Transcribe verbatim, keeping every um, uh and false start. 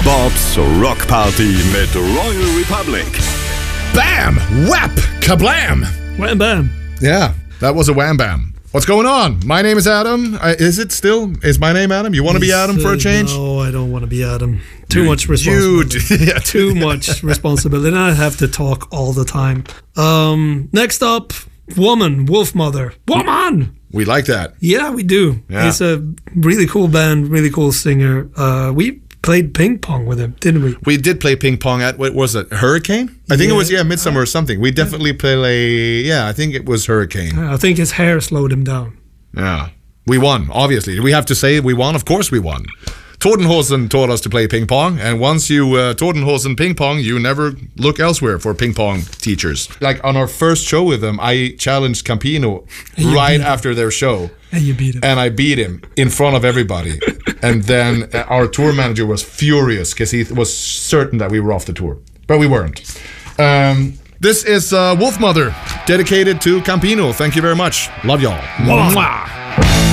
Bobs Rockparty mit Royal Republic. Bam! Whap! Kablam! Wham bam. Yeah, that was a wham bam. What's going on? My name is Adam. Uh, is it still? Is my name Adam? You want to be Adam for a change? No, I don't want to be Adam. Too You- much responsibility. You, yeah, Too much responsibility. And I have to talk all the time. Um, next up, Woman, Wolf Mother. Woman! We like that. Yeah, we do. Yeah. He's a really cool band, really cool singer. Uh, we played ping pong with him, didn't we? We did play ping pong at, what was it, Hurricane? I think it Yeah. was, yeah, Midsummer or something. We definitely play, yeah, I think it was Hurricane. I think his hair slowed him down. Yeah. We won, obviously. We have to say we won. Of course we won. Tordenhosen taught us to play ping pong, and once you uh, Tordenhosen ping pong, you never look elsewhere for ping pong teachers. Like on our first show with them, I challenged Campino you right beat him. after their show. And you beat him. And I beat him in front of everybody. And then uh, our tour manager was furious because he was certain that we were off the tour. But we weren't. Um, this is uh, Wolf Mother, dedicated to Campino. Thank you very much. Love y'all. Mwah.